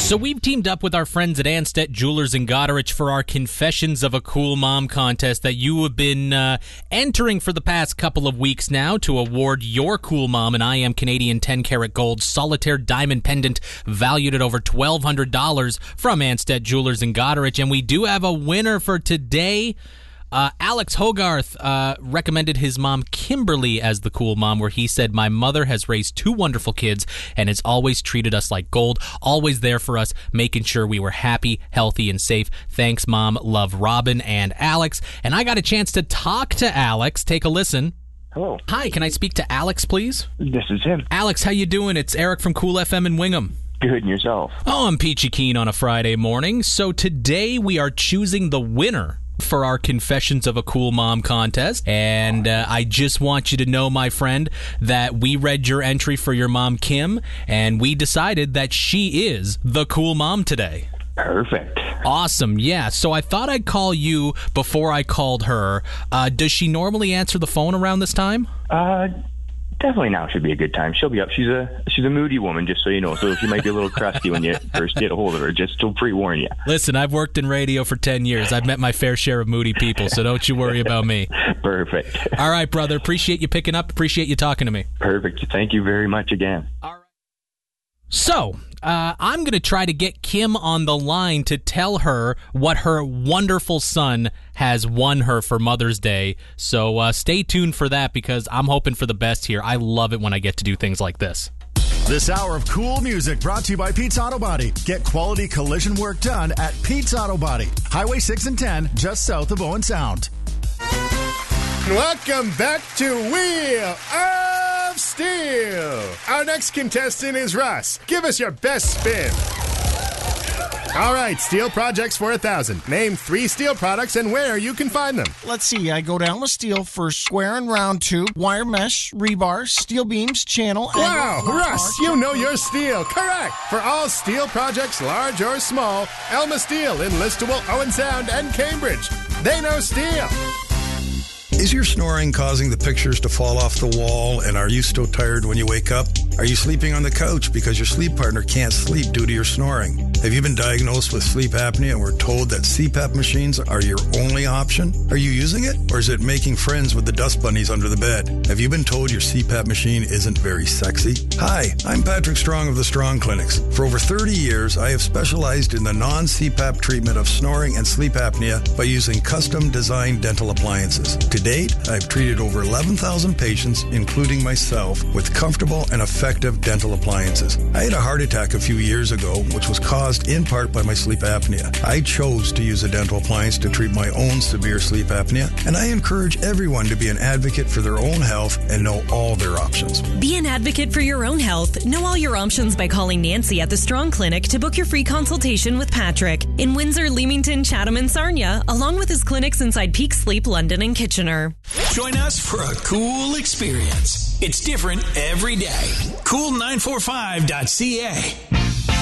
So we've teamed up with our friends at Anstedt Jewelers in Goderich for our Confessions of a Cool Mom contest that you have been entering for the past couple of weeks now to award your cool mom an I Am Canadian 10-karat gold solitaire diamond pendant valued at over $1,200 from Anstedt Jewelers in Goderich. And we do have a winner for today. Alex Hogarth recommended his mom Kimberly as the cool mom, where he said, "My mother has raised two wonderful kids and has always treated us like gold, always there for us, making sure we were happy, healthy, and safe. Thanks, Mom. Love, Robin and Alex." And I got a chance to talk to Alex. Take a listen. Hello. Hi, can I speak to Alex, please? This is him. Alex, how you doing? It's Eric from Cool FM in Wingham. Good, and yourself? Oh, I'm peachy keen on a Friday morning. So today we are choosing the winner for our Confessions of a Cool Mom contest. And I just want you to know, my friend, that we read your entry for your mom, Kim, and we decided that she is the cool mom today. Perfect. Awesome, yeah. So I thought I'd call you before I called her. Does she normally answer the phone around this time? Definitely now should be a good time. She'll be up. She's a moody woman, just so you know, so she might be a little crusty when you first get a hold of her, just to pre-warn you. Listen, I've worked in radio for 10 years. I've met my fair share of moody people, so don't you worry about me. Perfect. All right, brother. Appreciate you picking up. Appreciate you talking to me. Perfect. Thank you very much again. All right. So, I'm going to try to get Kim on the line to tell her what her wonderful son has won her for Mother's Day. So stay tuned for that, because I'm hoping for the best here. I love it when I get to do things like this. This hour of cool music brought to you by Pete's Auto Body. Get quality collision work done at Pete's Auto Body. Highway 6 and 10, just south of Owen Sound. Welcome back to Wheel of Steel. Our next contestant is Russ. Give us your best spin. All right, steel projects for 1,000. Name 3 steel products and where you can find them. Let's see. I go down with steel for square and round tube, wire mesh, rebar, steel beams, channel. Wow, Russ, you know your steel. Correct. For all steel projects, large or small, Elma Steel in Listowel, Owen Sound, and Cambridge. They know steel. Is your snoring causing the pictures to fall off the wall, and are you so tired when you wake up? Are you sleeping on the couch because your sleep partner can't sleep due to your snoring? Have you been diagnosed with sleep apnea and were told that CPAP machines are your only option? Are you using it, or is it making friends with the dust bunnies under the bed? Have you been told your CPAP machine isn't very sexy? Hi, I'm Patrick Strong of the Strong Clinics. For over 30 years, I have specialized in the non-CPAP treatment of snoring and sleep apnea by using custom-designed dental appliances. To date, I've treated over 11,000 patients, including myself, with comfortable and effective dental appliances. I had a heart attack a few years ago, which was caused in part by my sleep apnea. I chose to use a dental appliance to treat my own severe sleep apnea, and I encourage everyone to be an advocate for their own health and know all their options. Be an advocate for your own health. Know all your options by calling Nancy at the Strong Clinic to book your free consultation with Patrick in Windsor, Leamington, Chatham, and Sarnia, along with his clinics inside Peak Sleep, London, and Kitchener. Join us for a cool experience. It's different every day. Cool945.ca.